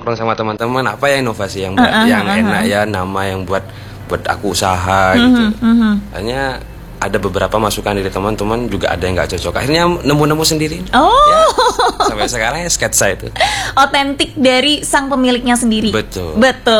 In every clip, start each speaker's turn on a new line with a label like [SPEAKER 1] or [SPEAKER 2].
[SPEAKER 1] Orang sama teman-teman apa ya inovasi yang yang enak ya, nama yang buat aku usaha gitu. Hanya ada beberapa masukan dari teman-teman, juga ada yang nggak cocok. Akhirnya nemu sendiri. Ya, sampai sekarang ya sketsa itu.
[SPEAKER 2] Otentik dari sang pemiliknya sendiri.
[SPEAKER 1] Betul.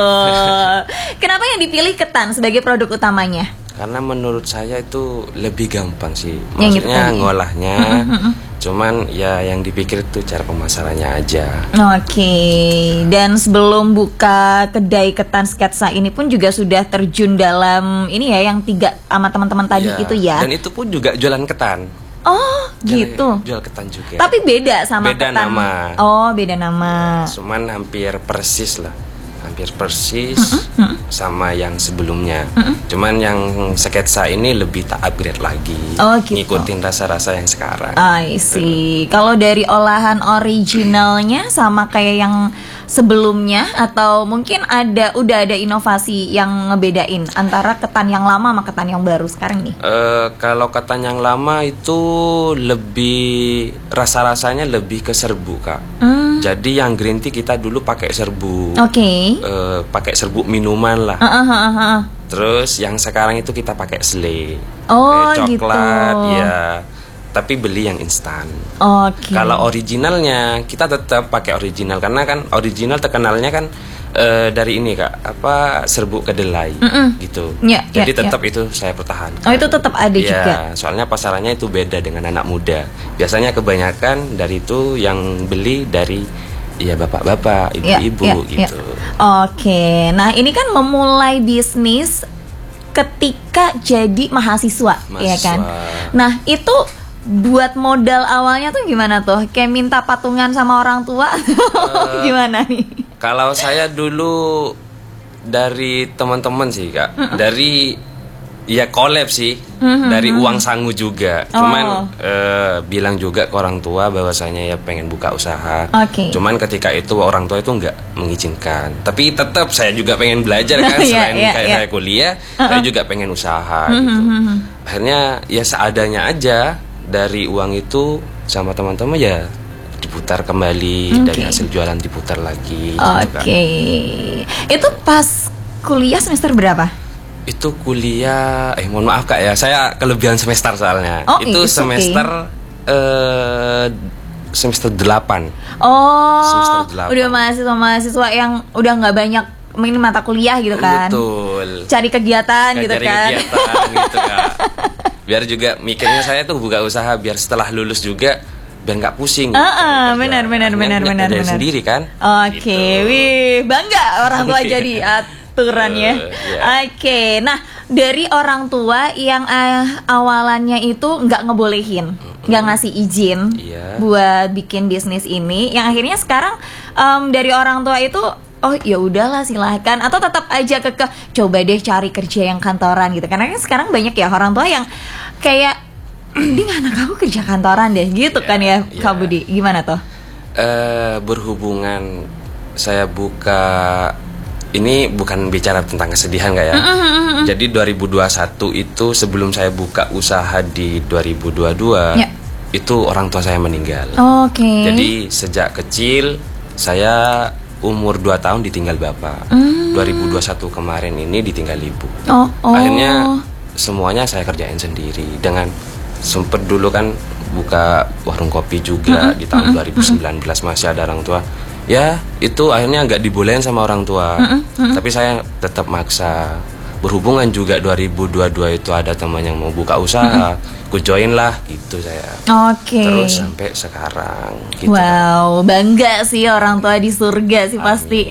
[SPEAKER 2] Kenapa yang dipilih ketan sebagai produk utamanya?
[SPEAKER 1] Karena menurut saya itu lebih gampang sih. Maksudnya ngolahnya. Cuman ya yang dipikir itu cara pemasarannya aja.
[SPEAKER 2] Oke. Dan sebelum buka kedai ketan sketsa ini pun juga sudah terjun dalam ini ya, yang 3 sama teman-teman tadi itu ya.
[SPEAKER 1] Dan itu pun juga jualan ketan.
[SPEAKER 2] Oh gitu.
[SPEAKER 1] Jual ketan juga.
[SPEAKER 2] Tapi beda sama
[SPEAKER 1] beda
[SPEAKER 2] ketan.
[SPEAKER 1] Nama.
[SPEAKER 2] Oh beda nama.
[SPEAKER 1] Cuman hampir persis lah. Hampir persis sama yang sebelumnya. Cuman yang sketsa ini lebih tak upgrade lagi.
[SPEAKER 2] Gitu.
[SPEAKER 1] Ngikutin rasa-rasa yang sekarang.
[SPEAKER 2] I see. Kalau dari olahan originalnya sama kayak yang sebelumnya, atau mungkin udah ada inovasi yang ngebedain antara ketan yang lama sama ketan yang baru sekarang nih?
[SPEAKER 1] Kalau ketan yang lama itu lebih rasa-rasanya lebih ke serbu, Kak. Jadi yang green tea kita dulu pakai serbu.
[SPEAKER 2] Oke.
[SPEAKER 1] Pakai serbuk minuman lah. Terus yang sekarang itu kita pakai selai. Coklat
[SPEAKER 2] gitu.
[SPEAKER 1] ya. Tapi beli yang instan.
[SPEAKER 2] Oke.
[SPEAKER 1] Kalau originalnya kita tetap pakai original, karena kan original terkenalnya kan dari ini, Kak, serbuk kedelai gitu. Jadi tetap itu saya pertahankan.
[SPEAKER 2] Oh, itu tetap ada juga.
[SPEAKER 1] Soalnya pasarannya itu beda dengan anak muda. Biasanya kebanyakan dari itu yang beli dari bapak-bapak, ibu-ibu gitu.
[SPEAKER 2] Oke. Nah, ini kan memulai bisnis ketika jadi mahasiswa, ya kan? Nah, itu buat modal awalnya tuh gimana tuh? Kayak minta patungan sama orang tua? Gimana nih?
[SPEAKER 1] Kalau saya dulu dari teman-teman sih, Kak. Dari collab sih. Dari uang sangu juga. Cuman bilang juga ke orang tua bahwasanya pengen buka usaha. Cuman ketika itu orang tua itu nggak mengizinkan. Tapi tetap saya juga pengen belajar kan. Selain saya kuliah, saya juga pengen usaha gitu. Akhirnya seadanya aja. Dari uang itu sama teman-teman diputar kembali, dari hasil jualan diputar lagi.
[SPEAKER 2] Itu pas kuliah semester berapa?
[SPEAKER 1] Itu kuliah, mohon maaf Kak ya, saya kelebihan semester soalnya. Itu semester semester 8.
[SPEAKER 2] Semester 8. Udah mahasiswa yang udah nggak banyak ini mata kuliah gitu kan?
[SPEAKER 1] Betul.
[SPEAKER 2] Cari kegiatan gitu kan?
[SPEAKER 1] Cari kegiatan gitu, Kak. Biar juga mikirnya saya tuh buka usaha biar setelah lulus juga biar nggak pusing.
[SPEAKER 2] Benar.
[SPEAKER 1] Dari sendiri kan.
[SPEAKER 2] Wih, bangga orang tua jadi aturannya. Nah, dari orang tua yang awalannya itu nggak ngebolehin, nggak ngasih izin buat bikin bisnis ini, yang akhirnya sekarang dari orang tua itu ya udahlah silahkan, atau tetap aja coba deh cari kerja yang kantoran gitu. Karena kan sekarang banyak ya orang tua yang kayak mending anak aku kerja kantoran deh gitu kan ya. Kak Budi gimana tuh?
[SPEAKER 1] Berhubungan saya buka ini bukan bicara tentang kesedihan nggak ya. Jadi 2021 itu sebelum saya buka usaha di 2022 itu orang tua saya meninggal. Jadi sejak kecil saya umur 2 tahun ditinggal bapak. 2021 kemarin ini ditinggal ibu. Akhirnya semuanya saya kerjain sendiri. Dengan sempet dulu kan buka warung kopi juga di tahun 2019 masih ada orang tua. Ya itu akhirnya nggak dibolehin sama orang tua. Tapi saya tetap maksa. Berhubungan juga 2022 itu ada teman yang mau buka usaha, ku join lah gitu saya. Terus sampai sekarang gitu.
[SPEAKER 2] Wow, bangga sih orang tua di surga sih pasti.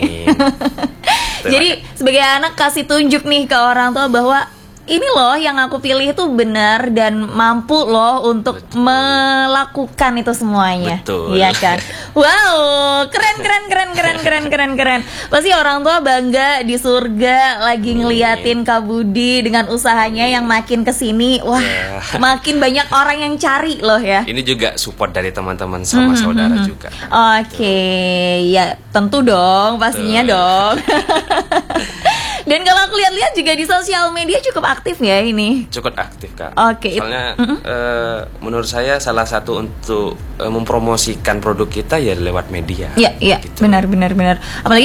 [SPEAKER 2] Jadi sebagai anak kasih tunjuk nih ke orang tua bahwa ini loh yang aku pilih itu benar dan mampu loh untuk melakukan itu semuanya. Iya kan? Wow, keren. Pasti orang tua bangga di surga lagi ngeliatin Kak Budi dengan usahanya yang makin kesini. Wah, makin banyak orang yang cari loh ya.
[SPEAKER 1] Ini juga support dari teman-teman sama saudara juga.
[SPEAKER 2] Ya tentu dong, pastinya dong. Dan kalau aku lihat-lihat juga di sosial media cukup aktif ya ini.
[SPEAKER 1] Cukup aktif, Kak.
[SPEAKER 2] Soalnya
[SPEAKER 1] menurut saya salah satu untuk mempromosikan produk kita ya lewat media.
[SPEAKER 2] Iya, gitu. Benar. Apalagi